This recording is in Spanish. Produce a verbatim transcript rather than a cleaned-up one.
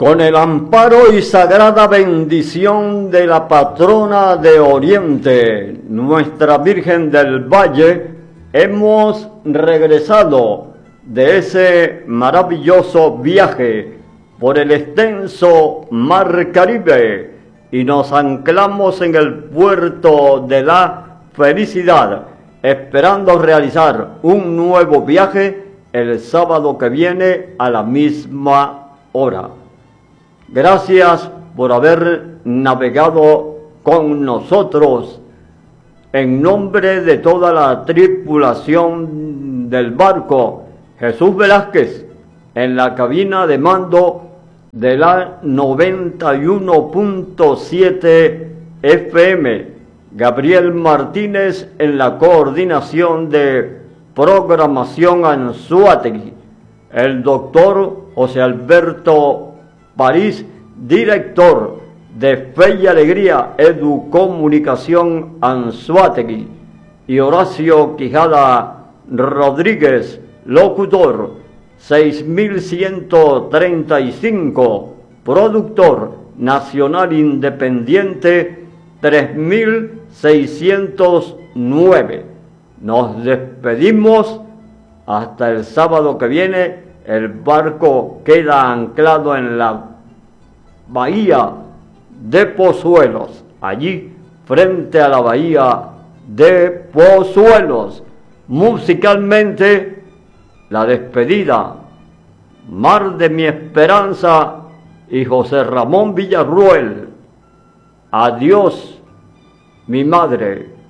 Con el amparo y sagrada bendición de la patrona de Oriente, Nuestra Virgen del Valle, hemos regresado de ese maravilloso viaje por el extenso Mar Caribe y nos anclamos en el puerto de la felicidad, esperando realizar un nuevo viaje el sábado que viene a la misma hora. Gracias por haber navegado con nosotros. En nombre de toda la tripulación del barco, Jesús Velázquez, en la cabina de mando de la noventa y uno punto siete F M, Gabriel Martínez en la coordinación de programación Anzoátegui, el doctor José Alberto París, director de Fe y Alegría Educomunicación Anzoátegui, y Horacio Quijada Rodríguez, locutor, seis mil ciento treinta y cinco, productor nacional independiente, tres mil seiscientos nueve. Nos despedimos hasta el sábado que viene. El barco queda anclado en la bahía de Pozuelos, allí frente a la bahía de Pozuelos. Musicalmente, la despedida, Mar de mi Esperanza y José Ramón Villarruel. Adiós, mi madre.